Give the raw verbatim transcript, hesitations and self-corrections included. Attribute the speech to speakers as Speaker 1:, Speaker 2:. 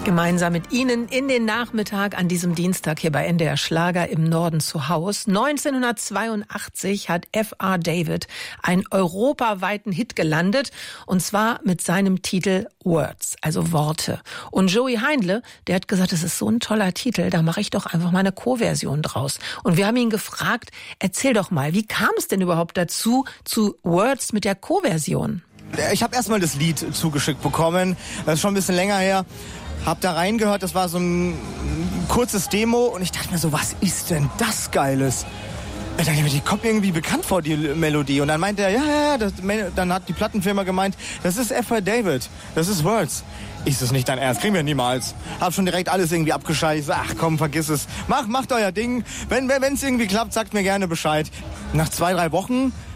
Speaker 1: Gemeinsam mit Ihnen in den Nachmittag an diesem Dienstag hier bei N D R Schlager im Norden zu Haus. neunzehnhundertzweiundachtzig hat F R David einen europaweiten Hit gelandet, und zwar mit seinem Titel Words, also Worte. Und Joey Heindle, der hat gesagt, das ist so ein toller Titel, da mache ich doch einfach mal eine Co-Version draus. Und wir haben ihn gefragt, erzähl doch mal, wie kam es denn überhaupt dazu, zu Words mit der Co-Version?
Speaker 2: Ich habe erstmal das Lied zugeschickt bekommen, das ist schon ein bisschen länger her. Hab da reingehört, das war so ein kurzes Demo und ich dachte mir so, was ist denn das Geiles? Ich dachte mir, die kommt mir irgendwie bekannt vor, die Melodie. Und dann meinte er, ja, ja, ja, das, dann hat die Plattenfirma gemeint, das ist F R David, das ist Words. Ist es nicht dein Ernst? Kriegen wir niemals. Hab schon direkt alles irgendwie abgeschaltet. Ich so, ach komm, vergiss es. Mach, macht euer Ding. Wenn wenn es irgendwie klappt, sagt mir gerne Bescheid. Nach zwei, drei Wochen